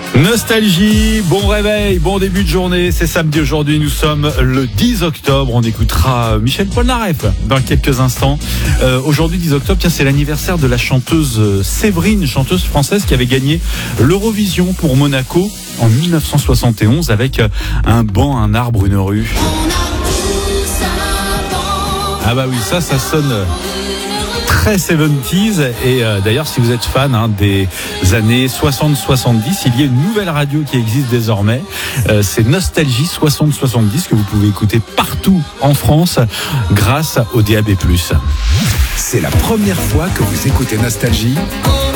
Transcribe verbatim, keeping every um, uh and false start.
Nostalgie, bon réveil, bon début de journée, c'est samedi aujourd'hui, nous sommes le dix octobre, on écoutera Michel Polnareff dans quelques instants. Euh, aujourd'hui dix octobre, tiens, c'est l'anniversaire de la chanteuse Séverine, chanteuse française qui avait gagné l'Eurovision pour Monaco en dix-neuf cent soixante et onze avec un banc, un arbre, une rue. Ah bah oui, ça, ça sonne très soixante-dix et euh, d'ailleurs si vous êtes fan hein, des années soixante soixante-dix, il y a une nouvelle radio qui existe désormais, euh, c'est Nostalgie soixante soixante-dix que vous pouvez écouter partout en France grâce au D A B plus. C'est la première fois que vous écoutez Nostalgie ?